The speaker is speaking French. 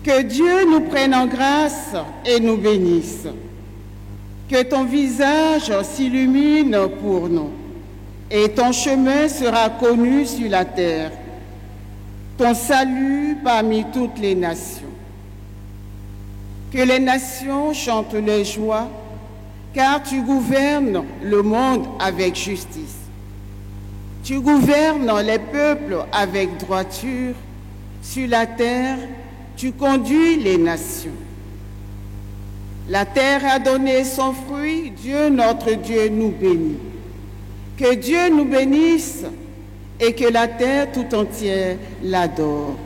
Que Dieu nous prenne en grâce et nous bénisse. Que ton visage s'illumine pour nous et ton chemin sera connu sur la terre, ton salut parmi toutes les nations. Que les nations chantent leur joie, car tu gouvernes le monde avec justice. Tu gouvernes les peuples avec droiture. Sur la terre, tu conduis les nations. La terre a donné son fruit, Dieu notre Dieu nous bénit. Que Dieu nous bénisse et que la terre tout entière l'adore.